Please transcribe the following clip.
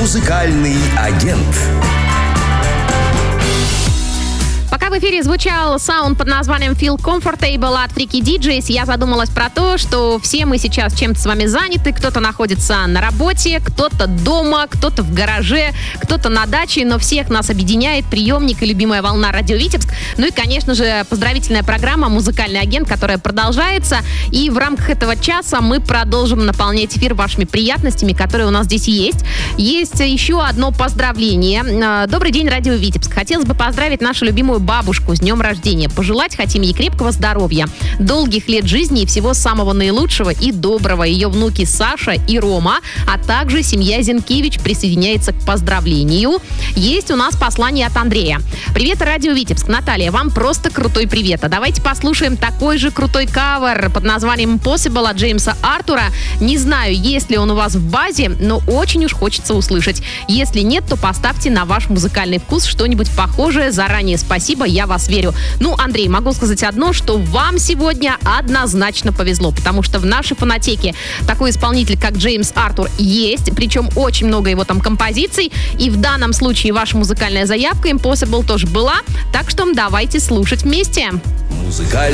Музыкальный агент. Пока в эфире звучал саунд под названием Feel Comfortable от Freaky DJs, я задумалась про то, что все мы сейчас чем-то с вами заняты. Кто-то находится на работе, кто-то дома, кто-то в гараже, кто-то на даче, но всех нас объединяет приемник и любимая волна «Радио Витебск». Ну и, конечно же, поздравительная программа «Музыкальный агент», которая продолжается. И в рамках этого часа мы продолжим наполнять эфир вашими приятностями, которые у нас здесь есть. Есть еще одно поздравление. Добрый день, «Радио Витебск». Хотелось бы поздравить нашу любимую бабушку с днем рождения. Пожелать хотим ей крепкого здоровья, долгих лет жизни и всего самого наилучшего и доброго. Ее внуки Саша и Рома, а также семья Зинкевич присоединяется к поздравлению. Есть у нас послание от Андрея. Привет, «Радио Витебск». Наталья, вам просто крутой привет. А давайте послушаем такой же крутой кавер под названием Impossible от Джеймса Артура. Не знаю, есть ли он у вас в базе, но очень уж хочется услышать. Если нет, то поставьте на ваш музыкальный вкус что-нибудь похожее. Заранее спасибо, я вас верю. Ну, Андрей, могу сказать одно, что вам сегодня однозначно повезло, потому что в нашей фонотеке такой исполнитель, как Джеймс Артур, есть, причем очень много его там композиций, и в данном случае ваша музыкальная заявка Impossible тоже была, так что давайте слушать вместе.